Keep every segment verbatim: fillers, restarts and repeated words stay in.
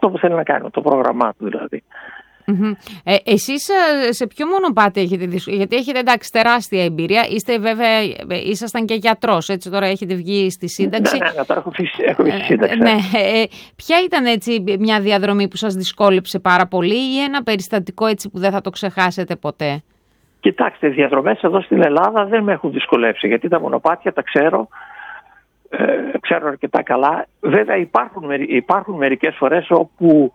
αυτό που θέλει να κάνει, το πρόγραμμά του δηλαδή. Mm-hmm. Ε, εσείς σε ποιο μονοπάτι έχετε δυσκολία? Γιατί έχετε εντάξει τεράστια εμπειρία, είστε βέβαια, ήσασταν και γιατρός, έτσι τώρα έχετε βγει στη σύνταξη. Ναι, ναι, ναι, τώρα έχω βγει, έχω βγει στη σύνταξη. Ε, ναι. Ε, ποια ήταν έτσι μια διαδρομή που σας δυσκόλεψε πάρα πολύ ή ένα περιστατικό έτσι που δεν θα το ξεχάσετε ποτέ? Κοιτάξτε, οι διαδρομές εδώ στην Ελλάδα δεν με έχουν δυσκολέψει, γιατί τα μονοπάτια τα ξέρω, ε, ξέρω αρκετά καλά. Βέβαια υπάρχουν, υπάρχουν μερικές φορές όπου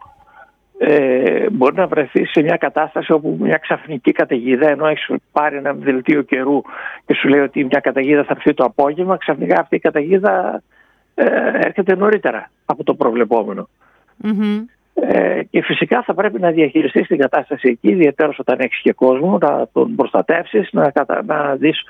Ε, μπορεί να βρεθεί σε μια κατάσταση όπου μια ξαφνική καταιγίδα, ενώ έχει πάρει ένα δελτίο καιρού και σου λέει ότι μια καταιγίδα θα έρθει το απόγευμα, ξαφνικά αυτή η καταιγίδα ε, έρχεται νωρίτερα από το προβλεπόμενο. Mm-hmm. Ε, και φυσικά θα πρέπει να διαχειριστείς την κατάσταση εκεί, ιδιαίτερα όταν έχεις και κόσμο, να τον προστατεύσεις, να, να δεις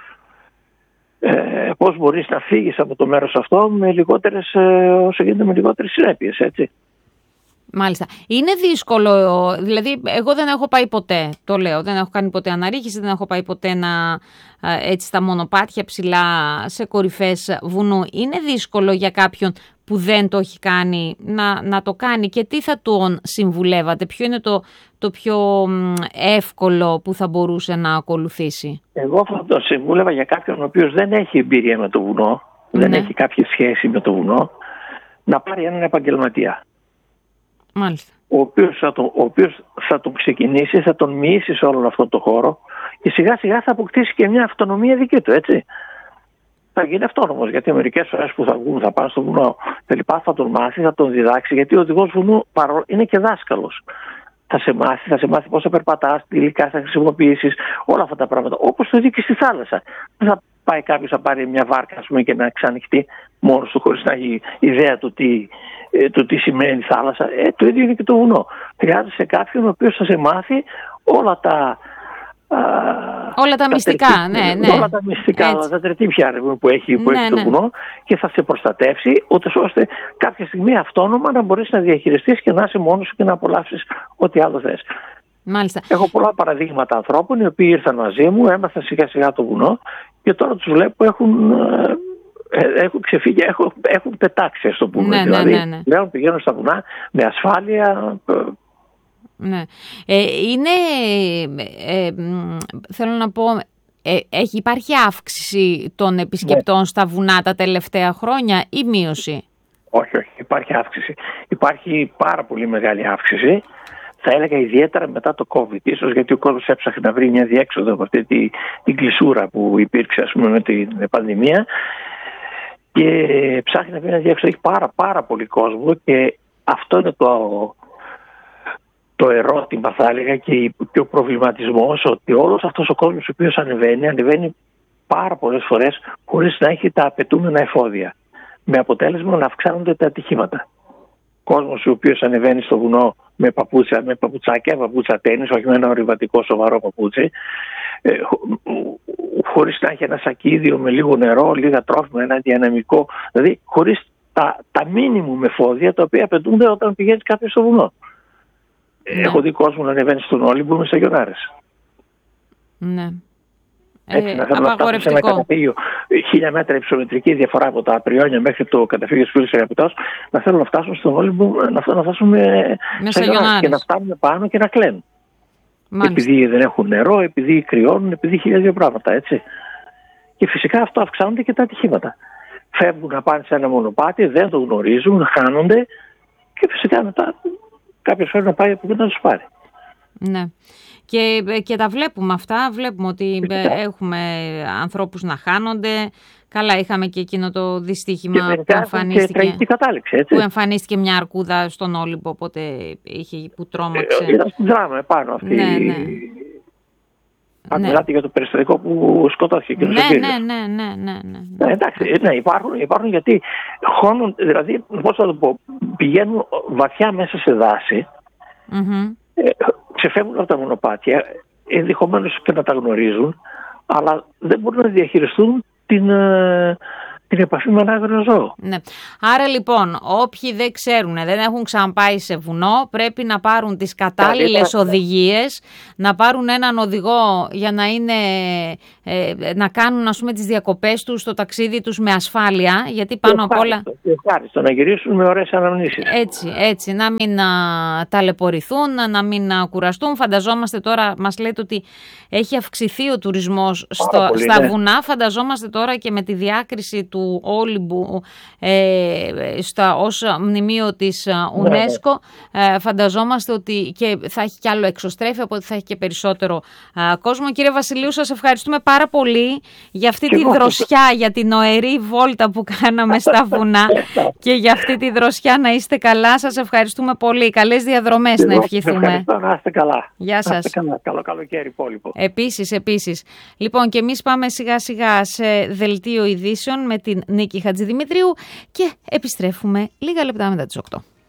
ε, πώς μπορείς να φύγεις από το μέρος αυτό με λιγότερες, ε, όσο γίνεται με λιγότερες συνέπειες, έτσι. Μάλιστα. Είναι δύσκολο, δηλαδή εγώ δεν έχω πάει ποτέ, το λέω, δεν έχω κάνει ποτέ αναρρίχηση, δεν έχω πάει ποτέ να, έτσι στα μονοπάτια ψηλά σε κορυφές βουνού. Είναι δύσκολο για κάποιον που δεν το έχει κάνει να, να το κάνει και τι θα τον συμβουλεύατε, ποιο είναι το, το πιο εύκολο που θα μπορούσε να ακολουθήσει? Εγώ θα το συμβούλευα για κάποιον ο οποίος δεν έχει εμπειρία με το βουνό, ναι. δεν έχει κάποια σχέση με το βουνό, να πάρει έναν επαγγελματία. Μάλιστα. Ο οποίος θα τον, ο οποίος θα τον ξεκινήσει, θα τον μοιήσει σε όλο αυτό το χώρο και σιγά σιγά θα αποκτήσει και μια αυτονομία δική του, έτσι. Θα γίνει αυτόνομος, γιατί μερικές φορές που θα βγουν, θα πάνε στο βουνό, τελικά θα τον μάθει, θα τον διδάξει, γιατί ο οδηγός βουνού είναι και δάσκαλος. Θα σε μάθει, θα σε μάθει πώς θα περπατάς, τι υλικά θα χρησιμοποιήσεις, όλα αυτά τα πράγματα. Όπως το ίδιο και στη θάλασσα. Δεν θα πάει κάποιος να πάρει μια βάρκα, ας πούμε, και να ξανοιχτεί μόνος του χωρίς να έχει ιδέα του τι, του τι σημαίνει θάλασσα. Ε, το ίδιο είναι και το βουνό. Χρειάζεσαι κάποιον ο οποίος θα σε μάθει όλα τα. Όλα τα, τα μυστικά, τερτή, ναι, ναι. Όλα τα μυστικά, όλα τα τερτύπια που έχει, που ναι, έχει ναι. το βουνό και θα σε προστατεύσει, ούτως ώστε κάποια στιγμή αυτόνομα να μπορείς να διαχειριστείς και να είσαι μόνος σου και να απολαύσεις ό,τι άλλο θες. Μάλιστα. Έχω πολλά παραδείγματα ανθρώπων οι οποίοι ήρθαν μαζί μου, έμαθαν σιγά σιγά το βουνό και τώρα τους βλέπω έχουν, έχουν ξεφύγει, έχουν, έχουν πετάξει στο πούμε. Ναι, δηλαδή, ναι, ναι, ναι. πλέον πηγαίνουν στα βουνά με ασφάλεια. Ναι. Ε, είναι, ε, ε, θέλω να πω, ε, έχει, υπάρχει αύξηση των επισκεπτών ναι. στα βουνά τα τελευταία χρόνια ή μείωση? Όχι, όχι, υπάρχει αύξηση. Υπάρχει πάρα πολύ μεγάλη αύξηση. Θα έλεγα ιδιαίτερα μετά το COVID, ίσως γιατί ο κόσμος έψαχνε να βρει μια διέξοδο από αυτή τη, την κλεισούρα που υπήρξε, ας πούμε, με την πανδημία και ψάχνει να βρει μια διέξοδο. Έχει πάρα πάρα πολύ κόσμο και αυτό είναι το, το ερώτημα, θα έλεγα, και, και ο προβληματισμός, ότι όλος αυτός ο κόσμος ο οποίος ανεβαίνει, ανεβαίνει πάρα πολλές φορές χωρίς να έχει τα απαιτούμενα εφόδια, με αποτέλεσμα να αυξάνονται τα ατυχήματα. Κόσμος ο οποίος ανεβαίνει στο βουνό με παπούτσια, με παπουτσάκια, παπούτσα τένις, όχι με ένα ορειβατικό σοβαρό παπούτσι, ε, χωρίς να έχει ένα σακίδιο με λίγο νερό, λίγα τρόφιμα, ένα διαναμικό, δηλαδή χωρίς τα, τα μίνιμουμ εφόδια τα οποία απαιτούνται όταν πηγαίνεις κάποιος στο βουνό. Ναι. Έχω δει κόσμο να ανεβαίνει στον Όλυμπο με σταγιονάρες. Ναι. Έτσι, ε, να θέλω να φτάσουμε σε ένα καταφύγιο χίλια μέτρα υψομετρική διαφορά από τα Απριόνια μέχρι το καταφύγιο της Φίλης Αγαπητός, να θέλω να φτάσουμε στον Όλυμπο, να, να φτάσουμε σε και να φτάνουμε πάνω και να κλαίνουν. Μάλιστα. Επειδή δεν έχουν νερό, επειδή κρυώνουν, επειδή χίλια δύο πράγματα, έτσι. Και φυσικά αυτό αυξάνονται και τα ατυχήματα. Φεύγουν να πάνε σε ένα μονοπάτι, δεν το γνωρίζουν, χάνονται και φυσικά μετά κάποιος φέρει να πάει από εκεί να τους πάρει. Ναι. Και, και τα βλέπουμε αυτά, βλέπουμε ότι έχουμε ανθρώπους να χάνονται. Καλά, είχαμε και εκείνο το δυστύχημα που εμφανίστηκε, και κατάληξη, έτσι. που εμφανίστηκε μια αρκούδα στον Όλυμπο, οπότε είχε, που τρόμαξε. Ήταν στην δράμα επάνω αυτή. Ναι, ναι. Αν μιλάτε ναι. για το περιστατικό που σκοτώθηκε. Ναι, ναι, ναι, ναι, ναι, ναι, ναι. ναι. Εντάξει, ναι, υπάρχουν, υπάρχουν γιατί χώνουν, δηλαδή, πώς θα το πω, πηγαίνουν βαθιά μέσα σε δάση, mm-hmm. ε, ξεφεύγουν από τα μονοπάτια, ενδεχομένως και να τα γνωρίζουν, αλλά δεν μπορούν να διαχειριστούν την, την επαφή με ένα άγριο ζώο. Ναι. Άρα λοιπόν, όποιοι δεν ξέρουν, δεν έχουν ξαναπάει σε βουνό, πρέπει να πάρουν τις κατάλληλες οδηγίες, να πάρουν έναν οδηγό για να, είναι, ε, να κάνουν, ας πούμε, τις διακοπές τους, το ταξίδι τους με ασφάλεια, γιατί πάνω απ' όλα... Ευχάριστο, να γυρίσουν με ωραίες αναμνήσεις. Έτσι, έτσι, να μην α, ταλαιπωρηθούν, να μην α, κουραστούν. Φανταζόμαστε τώρα, μας λέτε ότι έχει αυξηθεί ο τουρισμός στο, πολύ, στα ναι. βουνά, φανταζόμαστε τώρα και με τη διάκριση του Όλυμπου ε, στα, ως μνημείο της UNESCO, ναι, ναι. Ε, φανταζόμαστε ότι και θα έχει κι άλλο εξωστρέφεια, οπότε θα έχει και περισσότερο α, κόσμο. Κύριε Βασιλείου, σας ευχαριστούμε πάρα πολύ για αυτή και τη εγώ. δροσιά, για την νοερή βόλτα που κάναμε στα βουνά και για αυτή τη δροσιά. Να είστε καλά, σας ευχαριστούμε πολύ. Καλές διαδρομές να ευχηθούμε. Ευχαριστώ, να είστε καλά. Γεια σας. Καλά. Καλό καλοκαίρι υπόλοιπο. Επίσης, επίσης. Λοιπόν, και εμείς πάμε σιγά σιγά σε δελτίο ειδήσεων με την Νίκη Χατζηδημητρίου και επιστρέφουμε λίγα λεπτά μετά τις οκτώ.